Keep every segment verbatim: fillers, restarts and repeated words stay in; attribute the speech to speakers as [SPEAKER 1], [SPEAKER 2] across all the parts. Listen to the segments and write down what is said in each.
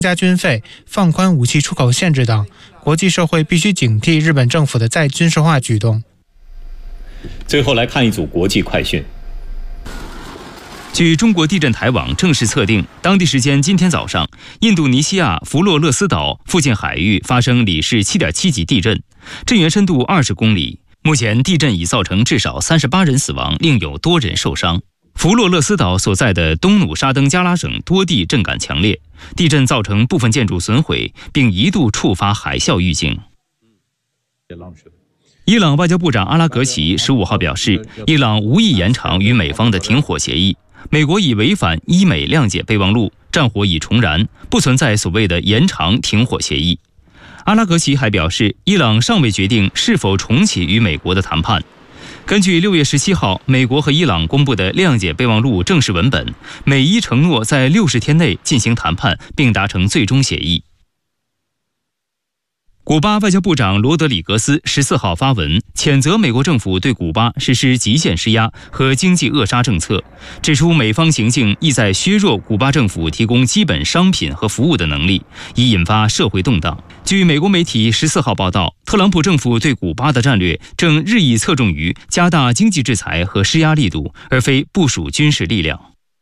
[SPEAKER 1] 加军费、放宽武器出口限制等，国际社会必须警惕日本政府的再军事化举动。
[SPEAKER 2] 最后来看一组国际快讯。
[SPEAKER 3] 据中国地震台网正式测定，当地时间今天早上，印度尼西亚弗洛勒斯岛附近海域发生里氏 七点七 级地震，震源深度二十公里。目前地震已造成至少三十八人死亡，另有多人受伤。弗洛勒斯岛所在的东努沙登加拉省多地震感强烈，地震造成部分建筑损毁，并一度触发海啸预警。伊朗外交部长阿拉格齐十五号表示，伊朗无意延长与美方的停火协议，美国已违反伊美谅解备忘录，战火已重燃，不存在所谓的延长停火协议。阿拉格齐还表示，伊朗尚未决定是否重启与美国的谈判。根据六月十七号美国和伊朗公布的谅解备忘录正式文本，美伊承诺在六十天内进行谈判，并达成最终协议。古巴外交部长罗德里格斯十四号发文谴责美国政府对古巴实施极限施压和经济扼杀政策，指出美方行径意在削弱古巴政府提供基本商品和服务的能力，以引发社会动荡。据美国媒体十四号报道，特朗普政府对古巴的战略正日益侧重于加大经济制裁和施压力度，而非部署军事力量。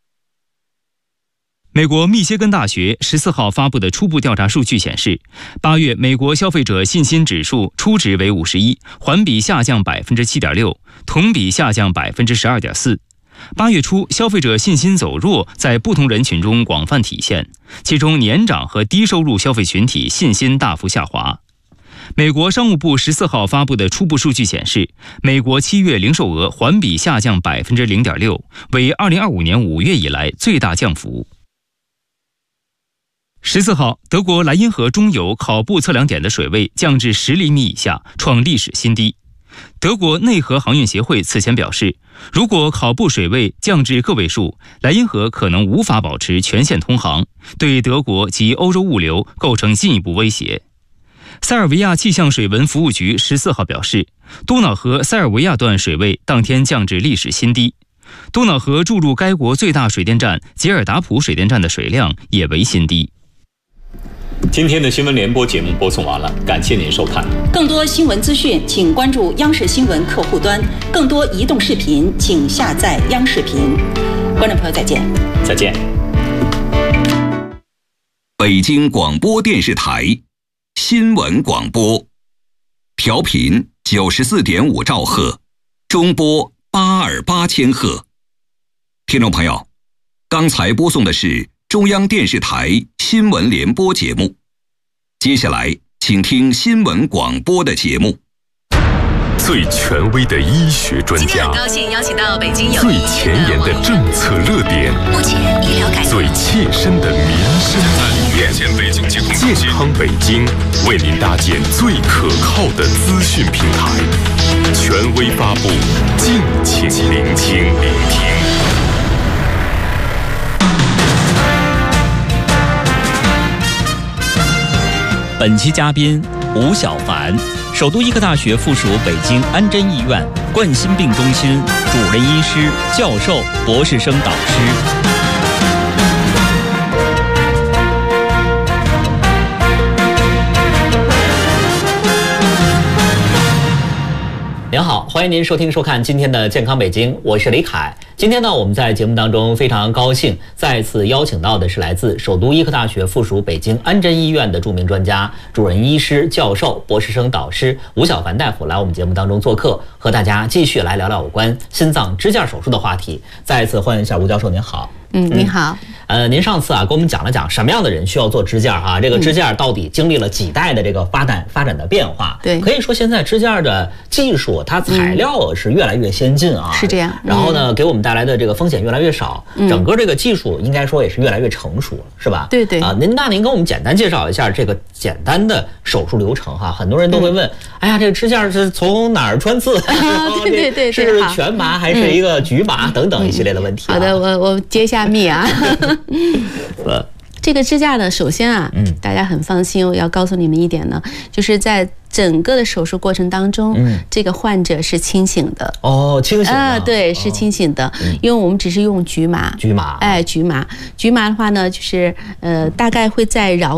[SPEAKER 3] 美国密歇根大学十四号发布的初步调查数据显示，八月美国消费者信心指数初值为五十一，环比下降百分之七点六，同比下降百分之十二点四。八月初，消费者信心走弱在不同人群中广泛体现，其中年长和低收入消费群体信心大幅下滑。美国商务部十四号发布的初步数据显示，美国七月零售额环比下降百分之零点六，为二零二五年五月以来最大降幅。十四号，德国莱茵河中游考布测量点的水位降至十厘米以下，创历史新低。德国内河航运协会此前表示，如果考布水位降至个位数，莱茵河可能无法保持全线通航，对德国及欧洲物流构成进一步威胁。塞尔维亚气象水文服务局十四号表示，多瑙河塞尔维亚段水位当天降至历史新低。多瑙河注入该国最大水电站杰尔达普水电站的水量也为新低。
[SPEAKER 2] 今天的新闻联播节目播送完了，感谢您收看。
[SPEAKER 4] 更多新闻资讯，请关注央视新闻客户端；更多移动视频，请下载央视频。观众朋友，再见。
[SPEAKER 2] 再见。
[SPEAKER 5] 北京广播电视台新闻广播，调频九十四点五兆赫，中波八二八千赫。听众朋友，刚才播送的是中央电视台新闻联播节目，接下来请听新闻广播的节目。
[SPEAKER 6] 最权威的医学专家，
[SPEAKER 7] 今天很高兴邀请到北京友
[SPEAKER 6] 最前沿的政策热点，
[SPEAKER 7] 目前医疗改革
[SPEAKER 6] 最切身的民生体验。健康北京为您搭建最可靠的资讯平台，权威发布，敬请聆听。聆听。
[SPEAKER 8] 本期嘉宾吴小凡，首都医科大学附属北京安贞医院冠心病中心主任医师、教授、博士生导师。您好，欢迎您收听收看今天的健康北京，我是李凯。今天呢，我们在节目当中非常高兴再次邀请到的是来自首都医科大学附属北京安贞医院的著名专家、主任医师、教授、博士生导师吴小凡大夫来我们节目当中做客，和大家继续来聊聊有关心脏支架手术的话题。再一次欢迎一下吴教授，您好。
[SPEAKER 9] 嗯，您好。
[SPEAKER 8] 呃，您上次啊给我们讲了讲什么样的人需要做支架啊？这个支架到底经历了几代的这个发展发展的变化？
[SPEAKER 9] 对，
[SPEAKER 8] 可以说现在支架的技术，它材料是越来越先进啊。
[SPEAKER 9] 是这样。
[SPEAKER 8] 然后呢，给我们带来的这个风险越来越少，整个这个技术应该说也是越来越成熟了，是吧？
[SPEAKER 9] 对对。
[SPEAKER 8] 啊，您那您跟我们简单介绍一下这个简单的手术流程哈。很多人都会问，哎呀，这个支架是从哪儿穿刺？
[SPEAKER 9] 对对对，
[SPEAKER 8] 是全麻还是一个局麻等等一系列的问题。
[SPEAKER 9] 好的，我我揭下密啊。
[SPEAKER 8] 呃，
[SPEAKER 9] 这个支架呢，首先啊，嗯，大家很放心，我要告诉你们一点呢，就是在整个的手术过程当中，嗯，这个患者是清醒的。
[SPEAKER 8] 哦，清醒的
[SPEAKER 9] 啊，对，是清醒的，嗯，因为我们只是用局麻，
[SPEAKER 8] 局麻，
[SPEAKER 9] 哎，局麻，局麻的话呢，就是呃，大概会在桡